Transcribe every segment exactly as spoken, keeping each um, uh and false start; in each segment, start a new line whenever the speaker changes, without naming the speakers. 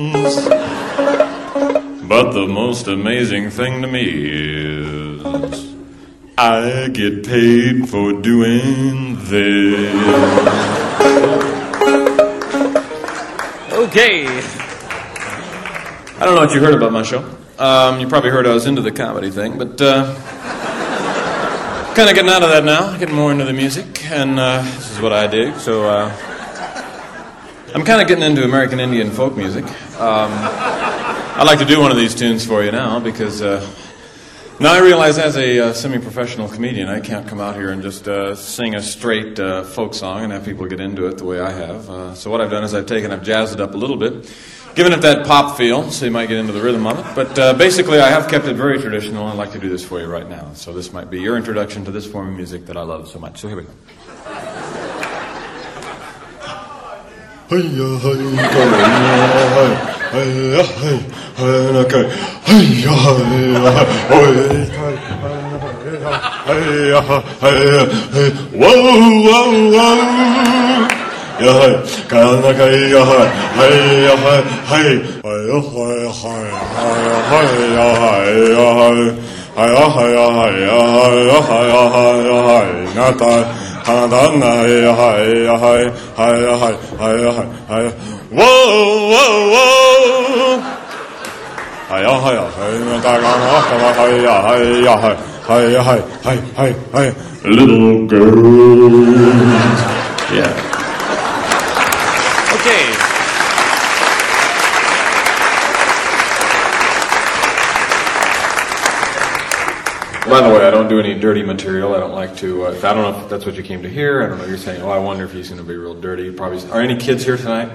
But the most amazing thing to me is I get paid for doing this. Okay. I don't know what you heard about my show. Um, you probably heard I was into the comedy thing, but uh, kind of getting out of that now, getting more into the music, and uh, this is what I dig. So uh, I'm kind of getting into American Indian folk music. Um, I'd like to do one of these tunes for you now because uh, now I realize as a uh, semi-professional comedian, I can't come out here and just uh, sing a straight uh, folk song and have people get into it the way I have. Uh, so what I've done is I've taken, I've jazzed it up a little bit, given it that pop feel, so you might get into the rhythm of it. But uh, basically, I have kept it very traditional, and I'd like to do this for you right now. So this might be your introduction to this form of music that I love so much. So here we go. Whoa, whoa, whoa. Yeah, kana kai ya hey ya hey hey hey hey hey hey nata kana na hey hey hey hey hey whoa whoa whoa hey hey hey nata kana hey hey hey hey hey hey hey little girl. Yeah. Okay. By the way, I don't do any dirty material. I don't like to, uh, I don't know if that's what you came to hear. I don't know. You're saying, oh, I wonder if he's going to be real dirty. Probably. Are any kids here tonight?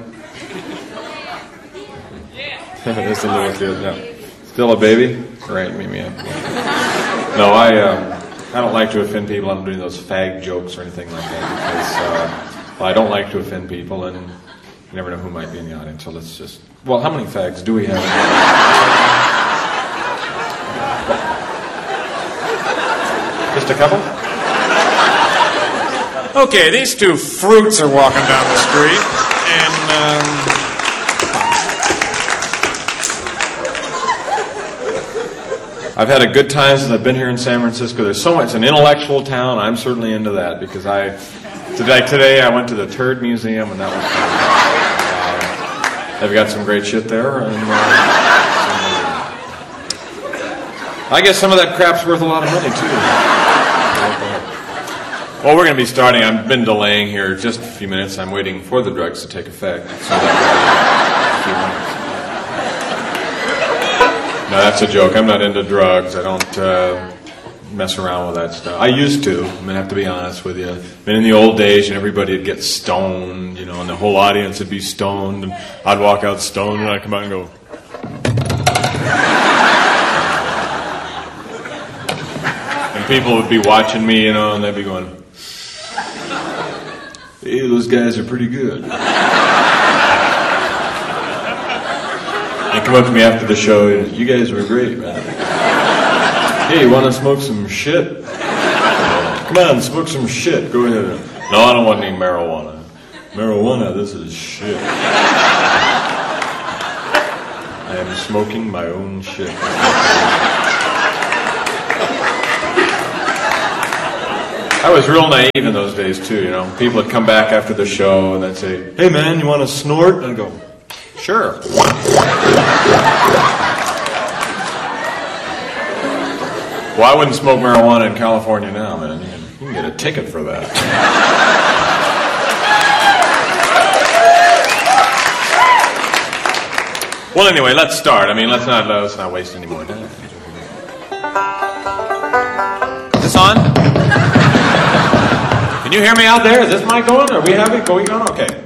Yeah. There's a little kid. No. Still a baby? Right, meet me up. No, I, um, I don't like to offend people. I'm doing those fag jokes or anything like that because, uh, well, I don't like to offend people, and you never know who might be in the audience, so let's just... Well, how many fags do we have? Just a couple? Okay, these two fruits are walking down the street, and... Um, I've had a good time since I've been here in San Francisco. There's so much... It's an intellectual town. I'm certainly into that, because I... Today, today I went to the Turd Museum, and that was fun. Uh, they've got some great shit there, and uh, I guess some of that crap's worth a lot of money too. Well, we're going to be starting. I've been delaying here just a few minutes. I'm waiting for the drugs to take effect. So that no, that's a joke. I'm not into drugs. I don't. Uh, mess around with that stuff. I used to. I'm going to have to be honest with you. I mean, in the old days, and everybody would get stoned, you know, and the whole audience would be stoned, and I'd walk out stoned, and I'd come out and go... And people would be watching me, you know, and they'd be going, hey, those guys are pretty good. They'd come up to me after the show, and you guys were great, man. Hey, you want to smoke some shit? Come on, smoke some shit. Go ahead. No, I don't want any marijuana. Marijuana, this is shit. I am smoking my own shit. I was real naive in those days, too, you know. People would come back after the show and they'd say, hey, man, you want to snort? And I'd go, sure. Well, I wouldn't smoke marijuana in California now, man. You can, you can get a ticket for that. Well, anyway, let's start. I mean, let's not let's not waste any more time. Is this on? Can you hear me out there? Is this mic going? Are we having going on? Okay.